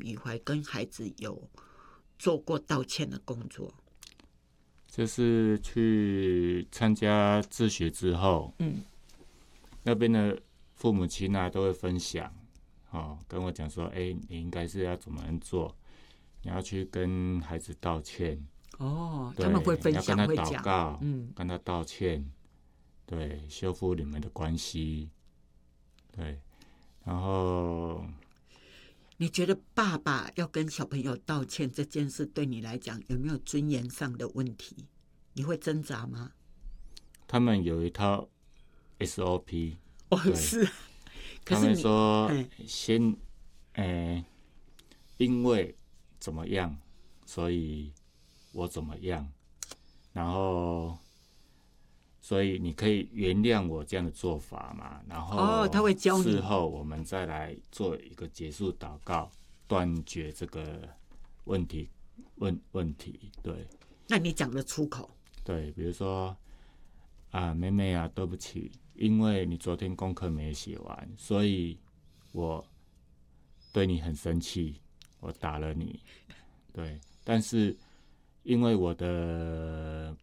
于怀，跟孩子有做过道歉的工作？ 就是去参加自学之后，那边的父母亲啊都会分享，跟我讲说，你应该是要怎么做，你要去跟孩子道歉。 他们会分享， 你要跟他会讲， 祷告，跟他道歉，对，修复你们的关系，对，然后。 你觉得爸爸要跟小朋友道歉这件事对你来讲有没有尊严上的问题？你会挣扎吗？ 他们有一套 SOP， 是。可是他们说先，因为怎么样，所以我怎么样，然后。所以你可以原谅我这样的做法嘛？然后他会教你， 事后我们再来做一个结束祷告，断绝这个问题。对。 那你讲得出口？ 对，比如说妹妹啊，对不起，因为你昨天功课没写完，所以我对你很生气，我打了你。对，但是因为我的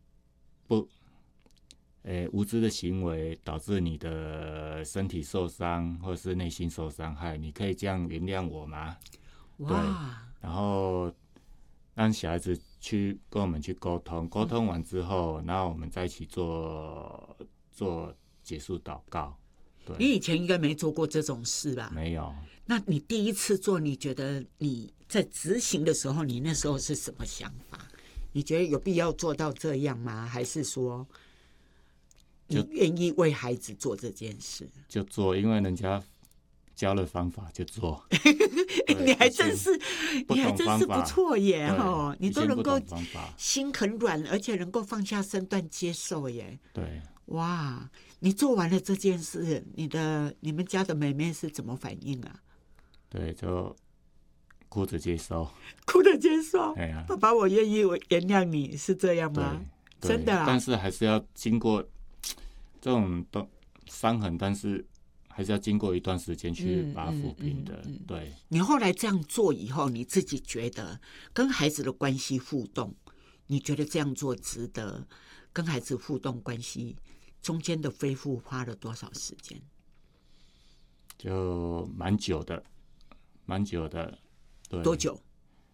无知的行为导致你的身体受伤，或是内心受伤害，你可以这样原谅我吗？对，然后让小孩子去跟我们去沟通，沟通完之后，然后我们再一起做结束祷告。对， 你以前应该没做过这种事吧？ 没有。 那你第一次做，你觉得你在执行的时候，你那时候是什么想法？你觉得有必要做到这样吗？还是说你愿意为孩子做这件事？ 就做，因为人家教了方法就做。 你还真是不错耶！你都能够心很软，而且能够放下身段接受耶。 对， 哇！你做完了这件事，你们家的妹妹是怎么反应啊？ 对，就哭着接受。 哭着接受。爸爸，我愿意原谅你，是这样吗？真的啊。 但是还是要经过这种伤痕，但是还是要经过一段时间去把它抚平的。对。 你后来这样做以后，你自己觉得跟孩子的关系互动，你觉得这样做值得？跟孩子互动关系中间的恢复花了多少时间？ 就蛮久的。对。 多久？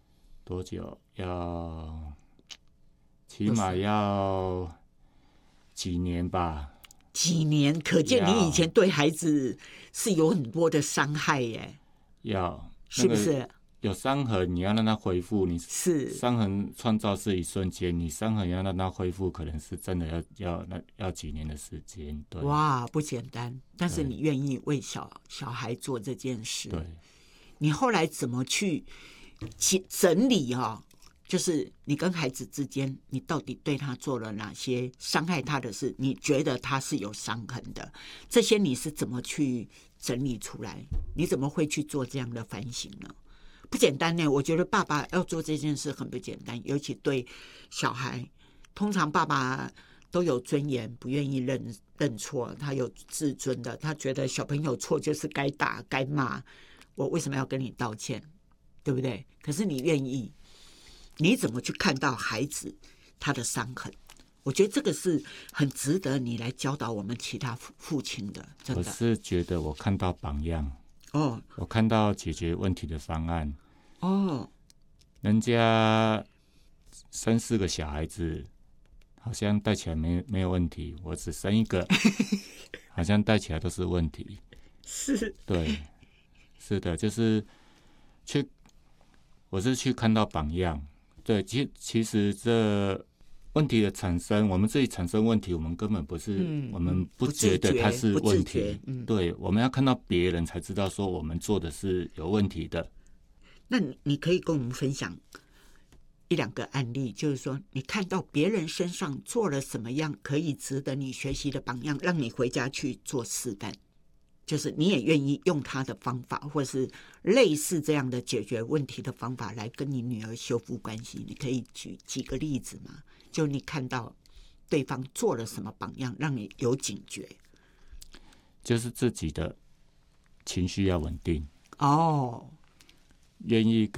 起码要几年吧。 几年，可见你以前对孩子是有很多的伤害耶。是不是？ 有伤痕，你要让它恢复，你是伤痕创造是一瞬间，你伤痕要让它恢复，可能是真的要几年的时间。对。 哇，不简单！但是你愿意为小孩做这件事。 对。 你后来怎么去整理就是你跟孩子之间，你到底对他做了哪些伤害他的事？你觉得他是有伤痕的，这些你是怎么去整理出来？你怎么会去做这样的反省呢？不简单呢。我觉得爸爸要做这件事很不简单，尤其对小孩。通常爸爸都有尊严，不愿意认错，他有自尊的，他觉得小朋友错就是该打该骂，我为什么要跟你道歉？对不对？可是你愿意，你怎么去看到孩子他的伤痕？我觉得这个是很值得你来教导我们其他父亲的。真的， 我是觉得我看到榜样。我看到解决问题的方案。人家3-4个小孩子，好像带起来没有问题，我只生一个，好像带起来都是问题。 是。 对，是的，就是我是去看到榜样。对，其实这问题的产生，我们自己产生问题，我们根本不是，我们不觉得它是问题。对，我们要看到别人才知道说我们做的是有问题的。 那你可以跟我们分享1-2个案例，就是说你看到别人身上做了什么样可以值得你学习的榜样，让你回家去做示范，就是你也愿意用他的方法，或是类似这样的解决问题的方法来跟你女儿修复关系。你可以举几个例子吗？就你看到对方做了什么榜样让你有警觉？ 就是自己的情绪要稳定。 愿意